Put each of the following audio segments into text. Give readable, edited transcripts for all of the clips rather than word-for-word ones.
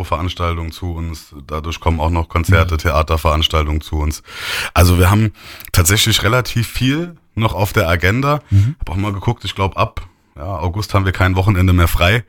Gastro-Veranstaltungen zu uns. Dadurch kommen auch noch Konzerte, Theaterveranstaltungen zu uns. Also wir haben tatsächlich relativ viel noch auf der Agenda. Hab auch mal geguckt, ich glaube ab August haben wir kein Wochenende mehr frei.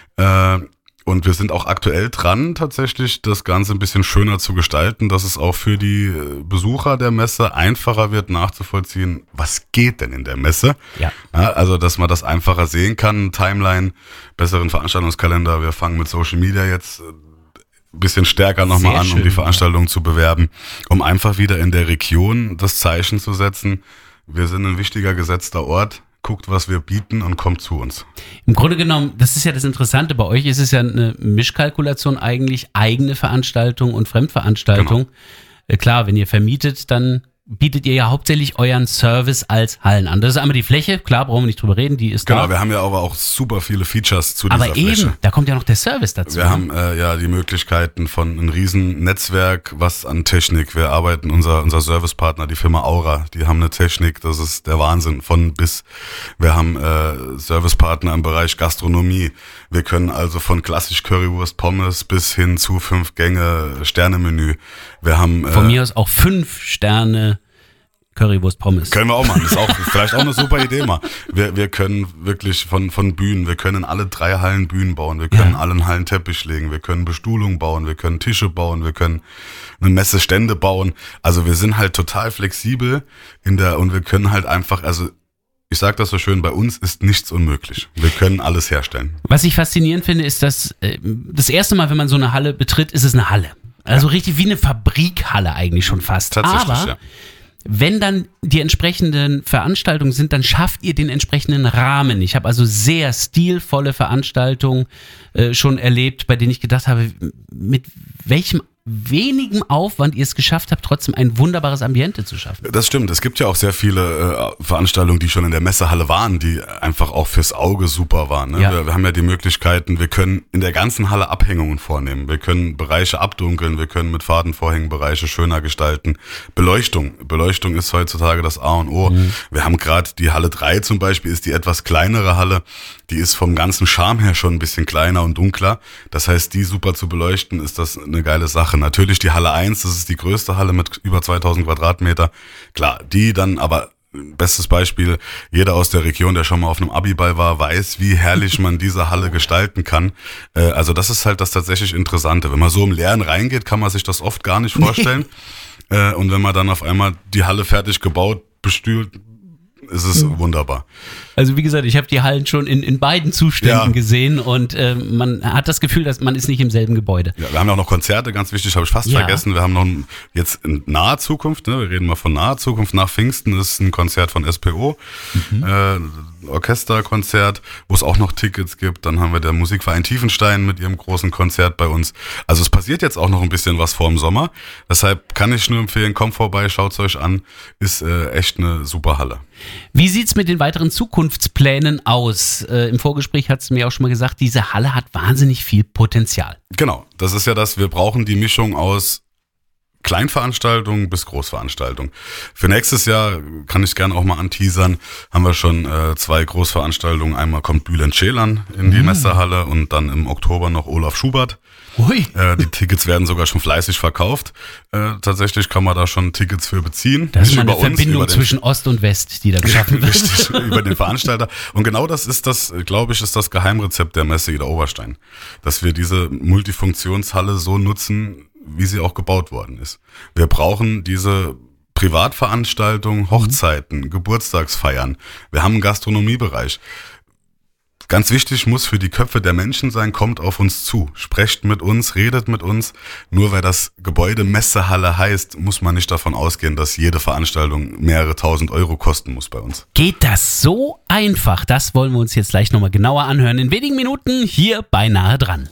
Und wir sind auch aktuell dran, tatsächlich das Ganze ein bisschen schöner zu gestalten, dass es auch für die Besucher der Messe einfacher wird nachzuvollziehen, was geht denn in der Messe. Ja. Also, dass man das einfacher sehen kann, Timeline, besseren Veranstaltungskalender. Wir fangen mit Social Media jetzt ein bisschen stärker nochmal an, um die Veranstaltung zu bewerben, um einfach wieder in der Region das Zeichen zu setzen. Wir sind ein wichtiger gesetzter Ort. Guckt, was wir bieten und kommt zu uns. Im Grunde genommen, das ist ja das Interessante, bei euch ist es ja eine Mischkalkulation eigentlich, eigene Veranstaltung und Fremdveranstaltung. Genau. Klar, wenn ihr vermietet, dann bietet ihr ja hauptsächlich euren Service als Hallen an. Das ist einmal die Fläche, klar, brauchen wir nicht drüber reden, die ist da. Genau, wir haben ja aber auch super viele Features zu dieser Fläche. Aber eben, da kommt ja noch der Service dazu. Wir haben die Möglichkeiten von einem riesen Netzwerk, was an Technik. Wir arbeiten, unser Servicepartner, die Firma Aura, die haben eine Technik, das ist der Wahnsinn, von bis. Wir haben Servicepartner im Bereich Gastronomie. Wir können also von klassisch Currywurst, Pommes bis hin zu 5 Gänge Sternemenü. Wir haben von mir aus auch 5 Sterne Currywurst, Pommes. Können wir auch machen. Das ist auch vielleicht auch eine super Idee mal. Wir können wirklich von Bühnen, wir können in alle 3 Hallen Bühnen bauen, wir können allen Hallen Teppich legen, wir können Bestuhlung bauen, wir können Tische bauen, wir können eine Messestände bauen. Also wir sind halt total flexibel und wir können halt einfach, also ich sage das so schön, bei uns ist nichts unmöglich. Wir können alles herstellen. Was ich faszinierend finde, ist, dass das erste Mal, wenn man so eine Halle betritt, ist es eine Halle. Also richtig wie eine Fabrikhalle eigentlich schon fast. Tatsächlich, aber wenn dann die entsprechenden Veranstaltungen sind, dann schafft ihr den entsprechenden Rahmen. Ich habe also sehr stilvolle Veranstaltungen schon erlebt, bei denen ich gedacht habe, mit welchem wenigen Aufwand ihr es geschafft habt, trotzdem ein wunderbares Ambiente zu schaffen. Das stimmt. Es gibt ja auch sehr viele Veranstaltungen, die schon in der Messehalle waren, die einfach auch fürs Auge super waren. Ne? Ja. Wir haben ja die Möglichkeiten, wir können in der ganzen Halle Abhängungen vornehmen. Wir können Bereiche abdunkeln, wir können mit Fadenvorhängen Bereiche schöner gestalten. Beleuchtung ist heutzutage das A und O. Wir haben gerade die Halle 3 zum Beispiel, ist die etwas kleinere Halle. Die ist vom ganzen Charme her schon ein bisschen kleiner und dunkler. Das heißt, die super zu beleuchten, ist das eine geile Sache. Natürlich die Halle 1, das ist die größte Halle mit über 2000 Quadratmeter. Klar, die dann aber, bestes Beispiel, jeder aus der Region, der schon mal auf einem Abiball war, weiß, wie herrlich man diese Halle gestalten kann. Also das ist halt das tatsächlich Interessante. Wenn man so im Leeren reingeht, kann man sich das oft gar nicht vorstellen. Und wenn man dann auf einmal die Halle fertig gebaut, bestühlt, ist es wunderbar. Also wie gesagt, ich habe die Hallen schon in beiden Zuständen gesehen und man hat das Gefühl, dass man ist nicht im selben Gebäude. Ja, wir haben ja auch noch Konzerte, ganz wichtig, habe ich fast vergessen. Wir haben noch jetzt in naher Zukunft, wir reden mal von naher Zukunft, nach Pfingsten ist ein Konzert von SPO, Orchesterkonzert, wo es auch noch Tickets gibt. Dann haben wir der Musikverein Tiefenstein mit ihrem großen Konzert bei uns. Also es passiert jetzt auch noch ein bisschen was vor dem Sommer. Deshalb kann ich nur empfehlen, kommt vorbei, schaut's euch an. Ist echt eine super Halle. Wie sieht's mit den weiteren Zukunftsplänen aus? Im Vorgespräch hat's mir auch schon mal gesagt, diese Halle hat wahnsinnig viel Potenzial. Genau, das ist ja das, wir brauchen die Mischung aus Kleinveranstaltung bis Großveranstaltung. Für nächstes Jahr kann ich gerne auch mal anteasern, haben wir schon 2 Großveranstaltungen. Einmal kommt Bülent Ceylan in die Messehalle und dann im Oktober noch Olaf Schubert. Ui. Die Tickets werden sogar schon fleißig verkauft. Tatsächlich kann man da schon Tickets für beziehen. Das ist mal eine Verbindung zwischen Ost und West, die da geschaffen wird. Richtig, über den Veranstalter. Und genau das ist das, glaube ich, ist das Geheimrezept der Messe Ida Oberstein. Dass wir diese Multifunktionshalle so nutzen, wie sie auch gebaut worden ist. Wir brauchen diese Privatveranstaltungen, Hochzeiten, Geburtstagsfeiern. Wir haben einen Gastronomiebereich. Ganz wichtig muss für die Köpfe der Menschen sein, kommt auf uns zu, sprecht mit uns, redet mit uns. Nur weil das Gebäude Messehalle heißt, muss man nicht davon ausgehen, dass jede Veranstaltung mehrere tausend Euro kosten muss bei uns. Geht das so einfach? Das wollen wir uns jetzt gleich nochmal genauer anhören. In wenigen Minuten hier bei Nahe dran.